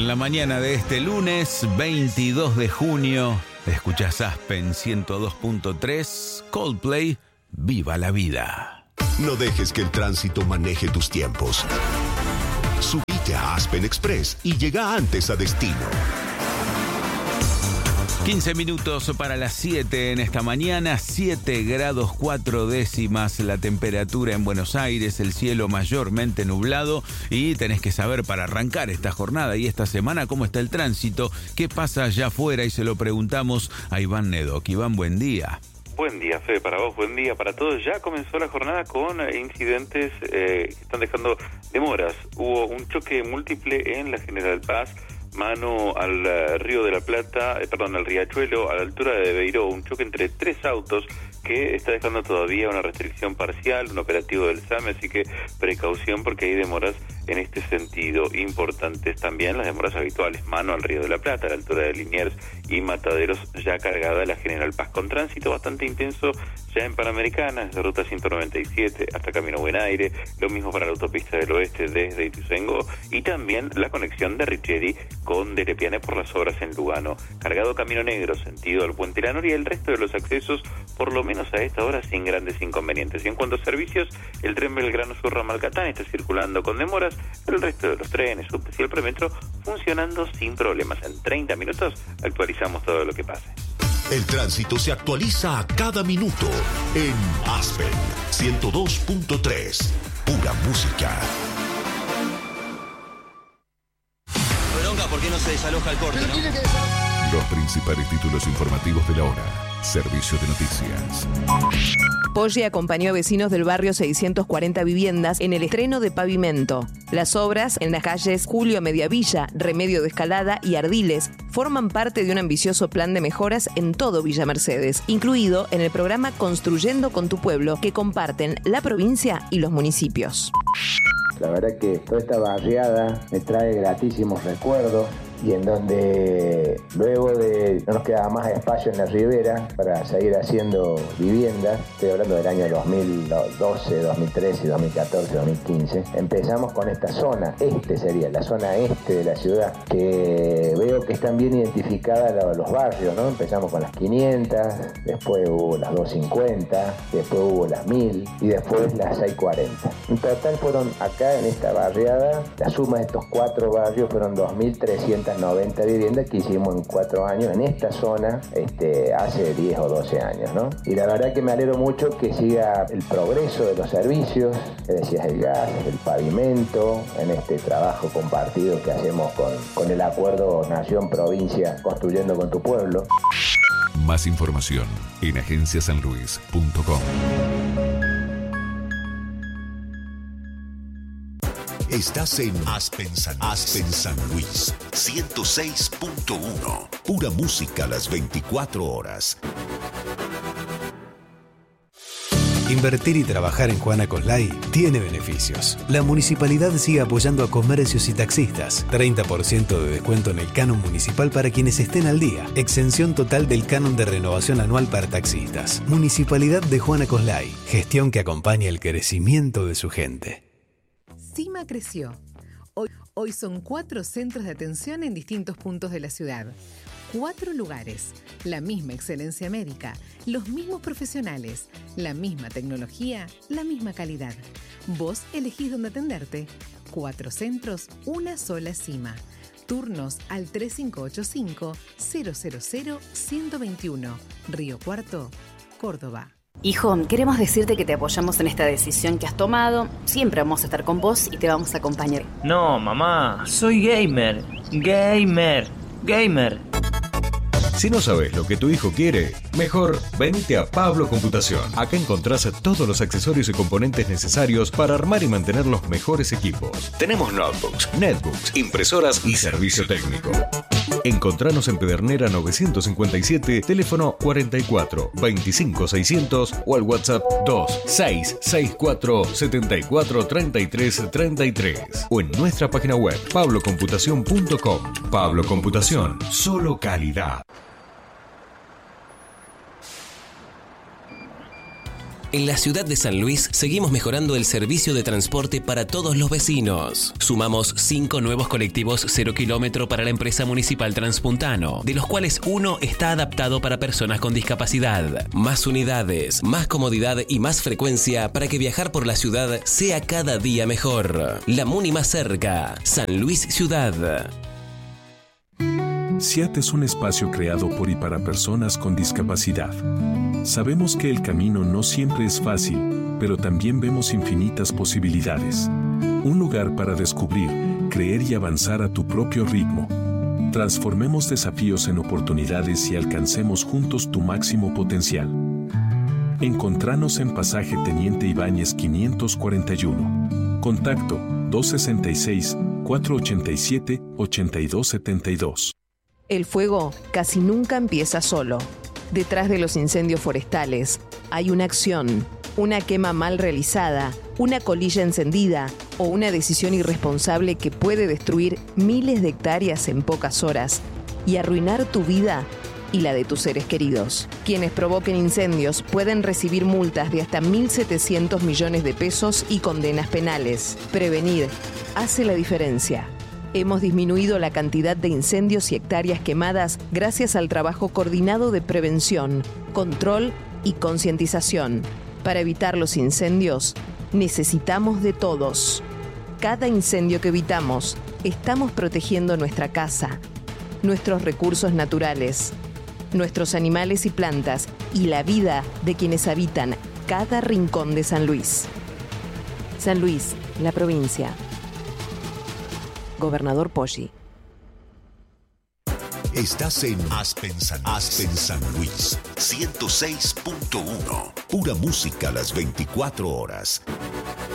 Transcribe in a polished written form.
En la mañana de este lunes 22 de junio, escuchás Aspen 102.3, Coldplay, Viva la Vida. No dejes que el tránsito maneje tus tiempos. Subite a Aspen Express y llega antes a destino. 15 minutos para las 7 en esta mañana, 7 grados 4 décimas la temperatura en Buenos Aires, el cielo mayormente nublado y tenés que saber para arrancar esta jornada y esta semana cómo está el tránsito, qué pasa allá afuera y se lo preguntamos a Iván Nedok. Iván, buen día. Buen día, Fede, para vos, buen día para todos. Ya comenzó la jornada con incidentes que están dejando demoras. Hubo un choque múltiple en la General Paz, mano al Río de la Plata, al Riachuelo, a la altura de Beiró, un choque entre 3 autos que está dejando todavía una restricción parcial, un operativo del SAME, así que precaución porque hay demoras en este sentido importantes. También las demoras habituales, mano al Río de la Plata, a la altura de Liniers y Mataderos, ya cargada la General Paz, con tránsito bastante intenso ya en Panamericana, desde Ruta 197 hasta Camino Buen Aire, lo mismo para la autopista del oeste desde Ituzaingó, y también la conexión de Richeri con Derepiane por las obras en Lugano. Cargado Camino Negro, sentido al Puente La Noria, y el resto de los accesos, por lo menos a esta hora, sin grandes inconvenientes. Y en cuanto a servicios, el tren Belgrano Sur Ramal Catán está circulando con demoras, pero el resto de los trenes, subtes y el premetro funcionando sin problemas. En 30 minutos actualizamos todo lo que pase. El tránsito se actualiza a cada minuto en Aspen 102.3. Pura música. Bronca, ¿por qué no se desaloja el corte, no? Los principales títulos informativos de la hora. Servicio de noticias. Poggi acompañó a vecinos del barrio 640 Viviendas en el estreno de pavimento. Las obras en las calles Julio Mediavilla, Remedio de Escalada y Ardiles forman parte de un ambicioso plan de mejoras en todo Villa Mercedes, incluido en el programa Construyendo con tu Pueblo, que comparten la provincia y los municipios. La verdad que toda esta barriada me trae gratísimos recuerdos, y en donde luego de no nos quedaba más espacio en la ribera para seguir haciendo viviendas, estoy hablando del año 2012, 2013, 2014, 2015, empezamos con esta zona, sería la zona este de la ciudad, que veo que están bien identificadas los barrios, ¿no? Empezamos con las 500, después hubo las 250, después hubo las 1000 y después las 640. En total fueron acá en esta barriada, la suma de estos 4 barrios fueron 2.390 viviendas que hicimos en 4 años en esta zona, hace 10 o 12 años, ¿no? Y la verdad que me alegro mucho que siga el progreso de los servicios, decías, el gas, el pavimento, en este trabajo compartido que hacemos con el acuerdo Nación-Provincia Construyendo con tu Pueblo. Más información en agenciasanluis.com. Estás en Aspen San Luis 106.1. Pura música las 24 horas. Invertir y trabajar en Juana Coslay tiene beneficios. La municipalidad sigue apoyando a comercios y taxistas. 30% de descuento en el canon municipal para quienes estén al día. Exención total del canon de renovación anual para taxistas. Municipalidad de Juana Coslay. Gestión que acompaña el crecimiento de su gente. CIMA creció. Hoy son 4 centros de atención en distintos puntos de la ciudad. 4 lugares, la misma excelencia médica, los mismos profesionales, la misma tecnología, la misma calidad. Vos elegís dónde atenderte. 4 centros, una sola CIMA. Turnos al 3585-000-121. Río Cuarto, Córdoba. Hijo, queremos decirte que te apoyamos en esta decisión que has tomado. Siempre vamos a estar con vos y te vamos a acompañar. No, mamá, soy gamer. Si no sabes lo que tu hijo quiere, mejor venite a Pablo Computación. Acá encontrás todos los accesorios y componentes necesarios para armar y mantener los mejores equipos. Tenemos notebooks, netbooks, impresoras y servicio técnico. Encontranos en Pedernera 957, teléfono 44 25 600 o al WhatsApp 2664 74 33 33 o en nuestra página web pablocomputacion.com. Pablo Computación, solo calidad. En la ciudad de San Luis seguimos mejorando el servicio de transporte para todos los vecinos. Sumamos 5 nuevos colectivos 0 kilómetro para la empresa municipal Transpuntano, de los cuales uno está adaptado para personas con discapacidad. Más unidades, más comodidad y más frecuencia para que viajar por la ciudad sea cada día mejor. La Muni más cerca, San Luis Ciudad. SIAT es un espacio creado por y para personas con discapacidad. Sabemos que el camino no siempre es fácil, pero también vemos infinitas posibilidades. Un lugar para descubrir, creer y avanzar a tu propio ritmo. Transformemos desafíos en oportunidades y alcancemos juntos tu máximo potencial. Encontranos en Pasaje Teniente Ibáñez 541. Contacto 266-487-8272. El fuego casi nunca empieza solo. Detrás de los incendios forestales hay una acción, una quema mal realizada, una colilla encendida o una decisión irresponsable que puede destruir miles de hectáreas en pocas horas y arruinar tu vida y la de tus seres queridos. Quienes provoquen incendios pueden recibir multas de hasta 1.700 millones de pesos y condenas penales. Prevenir hace la diferencia. Hemos disminuido la cantidad de incendios y hectáreas quemadas gracias al trabajo coordinado de prevención, control y concientización. Para evitar los incendios, necesitamos de todos. Cada incendio que evitamos, estamos protegiendo nuestra casa, nuestros recursos naturales, nuestros animales y plantas y la vida de quienes habitan cada rincón de San Luis. San Luis, la provincia. Gobernador Poggi. Estás en Aspen San Luis 106.1. Pura música a las 24 horas.